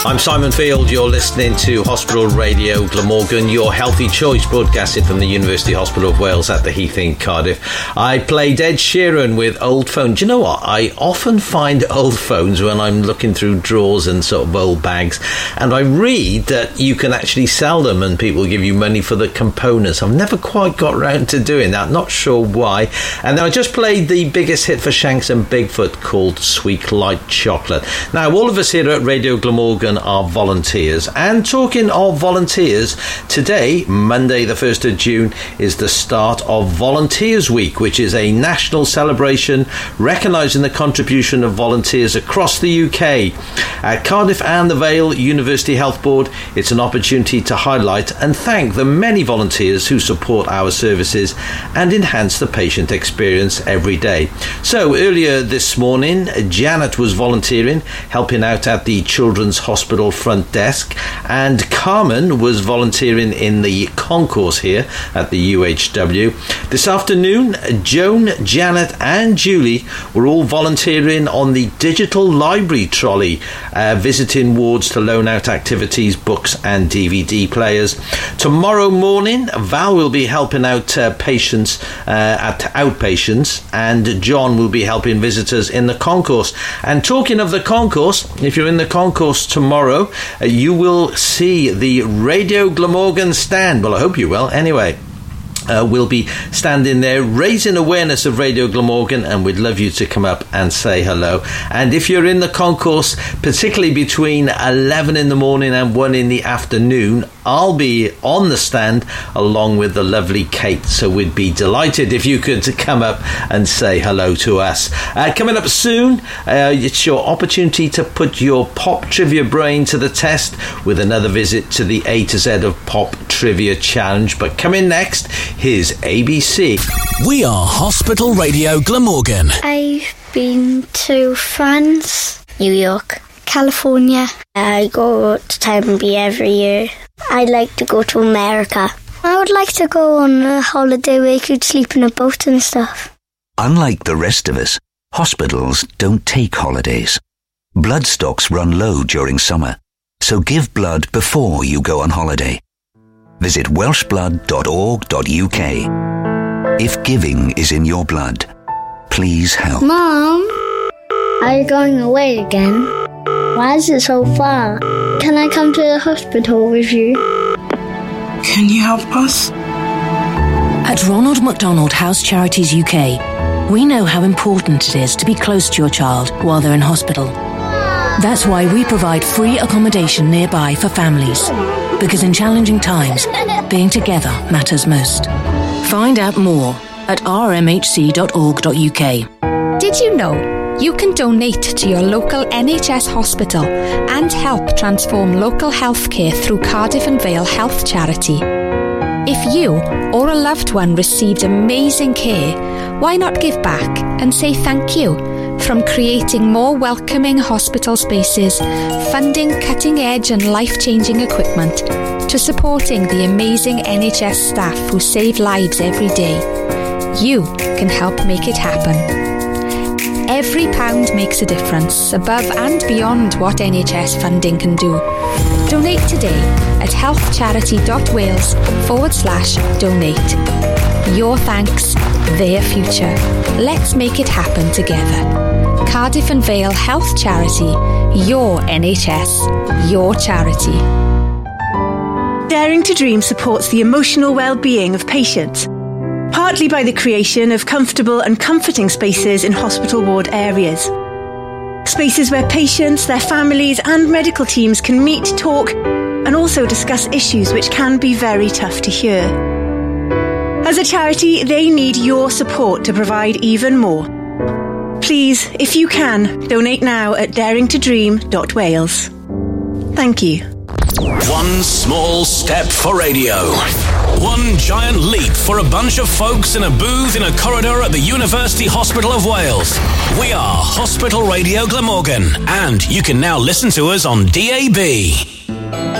I'm Simon Field. You're listening to Hospital Radio Glamorgan, your healthy choice, broadcasted from the University Hospital of Wales at the Heath in Cardiff. I played Ed Sheeran with Old Phone. Do you know what? I often find old phones when I'm looking through drawers and sort of old bags, and I read that you can actually sell them and people give you money for the components. I've never quite got round to doing that. Not sure why. And then I just played the biggest hit for Shanks and Bigfoot called Sweet Light Chocolate. Now, all of us here at Radio Glamorgan are volunteers, and talking of volunteers, today, Monday the 1st of June, is the start of Volunteers Week, which is a national celebration recognising the contribution of volunteers across the UK. At Cardiff and the Vale University Health Board, it's an opportunity to highlight and thank the many volunteers who support our services and enhance the patient experience every day. So earlier this morning, Janet was volunteering, helping out at the Children's Hospital front desk, and Carmen was volunteering in the concourse here at the UHW. This afternoon, Joan, Janet and Julie were all volunteering on the digital library trolley, visiting wards to loan out activities, books and DVD players. Tomorrow morning, Val will be helping out patients at outpatients, and John will be helping visitors in the concourse. And talking of the concourse, if you're in the concourse tomorrow, you will see the Radio Glamorgan stand. Well, I hope you will. Anyway, we'll be standing there raising awareness of Radio Glamorgan, and we'd love you to come up and say hello. And if you're in the concourse, particularly between 11 in the morning and 1 in the afternoon, I'll be on the stand along with the lovely Kate, so we'd be delighted if you could come up and say hello to us. Coming up soon, it's your opportunity to put your pop trivia brain to the test with another visit to the A to Z of Pop Trivia Challenge. But coming next, here's ABC. We are Hospital Radio Glamorgan. I've been to France, New York, California. I go to Tampa every year. I'd like to go to America. I would like to go on a holiday where you could sleep in a boat and stuff. Unlike the rest of us, hospitals don't take holidays. Blood stocks run low during summer, so give blood before you go on holiday. Visit welshblood.org.uk. If giving is in your blood, please help. Mom, are you going away again? Why is it so far? Can I come to the hospital with you? Can you help us? At Ronald McDonald House Charities UK, we know how important it is to be close to your child while they're in hospital. That's why we provide free accommodation nearby for families, because in challenging times, being together matters most. Find out more at rmhc.org.uk. Did you know you can donate to your local NHS hospital and help transform local healthcare through Cardiff and Vale Health Charity? If you or a loved one received amazing care, why not give back and say thank you? From creating more welcoming hospital spaces, funding cutting-edge and life-changing equipment, to supporting the amazing NHS staff who save lives every day, you can help make it happen. Every pound makes a difference, above and beyond what NHS funding can do. Donate today at healthcharity.wales/donate. Your thanks, their future. Let's make it happen together. Cardiff and Vale Health Charity. Your NHS. Your charity. Daring to Dream supports the emotional well-being of patients, partly by the creation of comfortable and comforting spaces in hospital ward areas. Spaces where patients, their families and medical teams can meet, talk and also discuss issues which can be very tough to hear. As a charity, they need your support to provide even more. Please, if you can, donate now at daringtodream.wales. Thank you. One small step for radio. One giant leap for a bunch of folks in a booth in a corridor at the University Hospital of Wales. We are Hospital Radio Glamorgan, and you can now listen to us on DAB.